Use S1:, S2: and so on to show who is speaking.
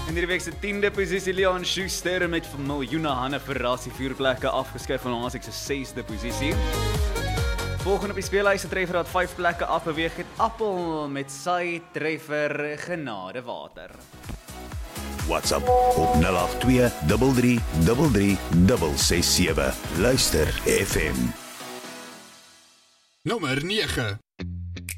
S1: In hierdie week se 10de posisie Leon Schuster met miljoene hande verras die 4 plekke afgeskuif van ons se 6de posisie. Volgende op die speelhuis se treffer wat 5 plekke afbeweeg het Appel met sy treffer Genade Water.
S2: WhatsApp op 082 33 667. Luister FM.
S3: Nommer 9.